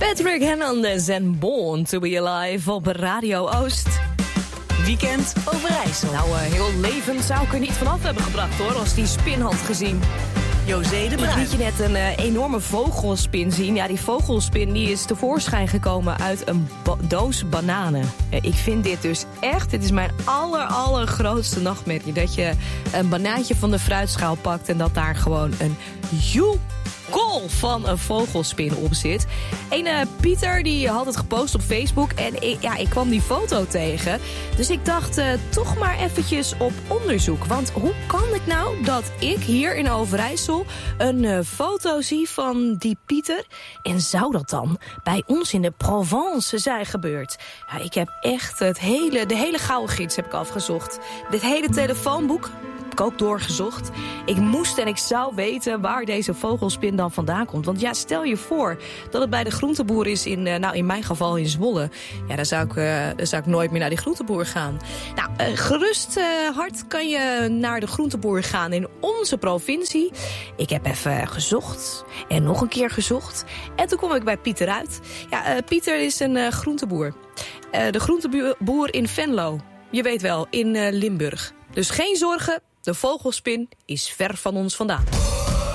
Patrick Hernandez en Born to be Alive op Radio Oost. Weekend Overijssel. Nou, heel levend zou ik er niet vanaf hebben gebracht, hoor, als die spin had gezien. José de Bruin. Ik liet je net een enorme vogelspin zien. Ja, die vogelspin die is tevoorschijn gekomen uit een doos bananen. Ik vind dit dus echt, dit is mijn allergrootste nachtmerrie. Dat je een banaantje van de fruitschaal pakt en dat daar gewoon een joekol van een vogelspin op zit. Pieter die had het gepost op Facebook en ik kwam die foto tegen. Dus ik dacht toch maar eventjes op onderzoek. Want hoe kan het nou dat ik hier in Overijssel een foto zie van die Pieter? En zou dat dan bij ons in de Provence zijn gebeurd? Ja, ik heb echt de hele gouden gids heb ik afgezocht. Dit hele telefoonboek heb ik ook doorgezocht. Ik moest en ik zou weten waar deze vogelspin dan vandaan komt. Want ja, stel je voor dat het bij de groenteboer is in mijn geval in Zwolle. Ja, dan zou ik nooit meer naar die groenteboer gaan. Nou, gerust hard kan je naar de groenteboer gaan in onze provincie. Ik heb even gezocht en nog een keer gezocht. En toen kom ik bij Pieter uit. Ja, Pieter is een groenteboer. De groenteboer in Venlo. Je weet wel, in Limburg. Dus geen zorgen, de vogelspin is ver van ons vandaan.